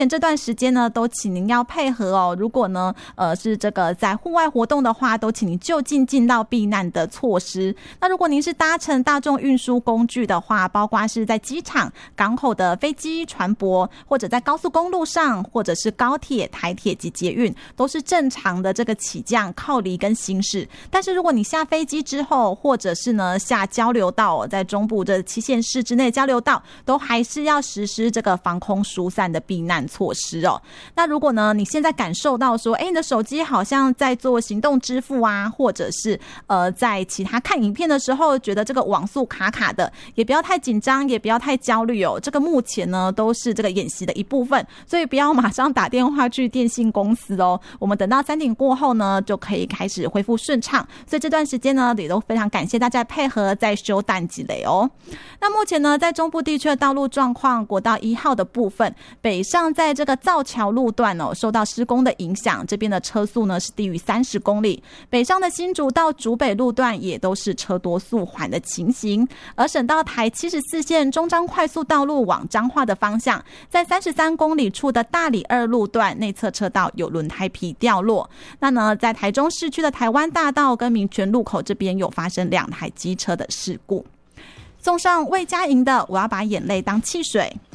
这段时间呢，都请您要配合哦。如果呢，是这个在户外活动的话，都请您就近尽到避难的措施。那如果您是搭乘大众运输工具的话，包括是在机场、港口的飞机、船舶，或者在高速公路上，或者是高铁、台铁及捷运，都是正常的这个起降、靠离跟行驶。但是如果你下飞机之后，或者是呢下交流道，在中部这7县市之内交流道，都还是要实施这个防空疏散的避难措施哦。那如果呢你现在感受到说你的手机好像在做行动支付啊，或者是在其他看影片的时候觉得这个网速卡卡的，也不要太紧张，也不要太焦虑哦。这个目前呢都是这个演习的一部分，所以不要马上打电话去电信公司哦。我们等到3点过后呢就可以开始恢复顺畅，所以这段时间呢也都非常感谢大家配合在休淡季嘞哦。那目前呢在中部地区的道路状况，国道1号的部分，北上在这个造桥路段哦，受到施工的影响，这边的车速呢是低于30公里。北上的新竹到竹北路段也都是车多速缓的情形。而省道台74线中彰快速道路往彰化的方向，在33公里处的大里2路段内侧车道有轮胎皮掉落。那呢，在台中市区的台湾大道跟民权路口这边有发生2台机车的事故。送上魏佳莹的《我要把眼泪当汽水》。